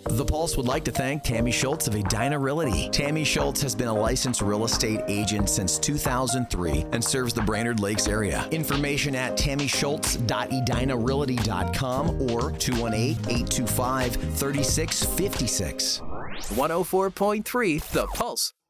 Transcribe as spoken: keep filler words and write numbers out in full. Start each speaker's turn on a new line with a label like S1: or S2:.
S1: The Pulse would like to thank Tammy Schultz of Edina Realty. Tammy Schultz has been a licensed real estate agent since two thousand three and serves the Brainerd Lakes area. Information at tammy schultz dot edina realty dot com or two one eight, eight two five, three six five six.
S2: one oh four point three The Pulse.